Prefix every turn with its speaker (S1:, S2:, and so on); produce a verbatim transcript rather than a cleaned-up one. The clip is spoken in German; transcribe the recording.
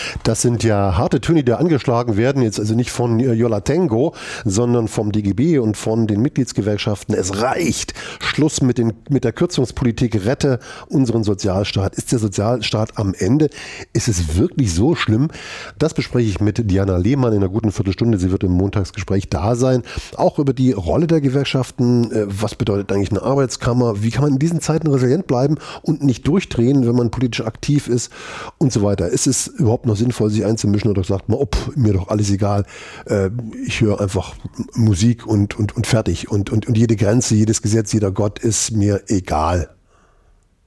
S1: Das sind ja harte Töne, die da angeschlagen werden, jetzt also nicht von Yola Tango, sondern vom D G B und von den Mitgliedsgewerkschaften. Es reicht. Schluss mit, den, mit der Kürzungspolitik. Rette unseren Sozialstaat. Ist der Sozialstaat am Ende? Ist es wirklich so schlimm? Das bespreche ich mit Diana Lehmann in einer guten Viertelstunde. Sie wird im Montagsgespräch da sein. Auch über die Rolle der Gewerkschaften. Was bedeutet eigentlich eine Arbeitskammer? Wie kann man in diesen Zeiten resilient bleiben und nicht durchdrehen, wenn man politisch aktiv ist und so weiter? Ist es überhaupt noch sinnvoll, sich einzumischen, oder sagt man, oh, mir doch alles egal, äh, ich höre einfach Musik und, und, und fertig und, und, und jede Grenze, jedes Gesetz, jeder Gott ist mir egal?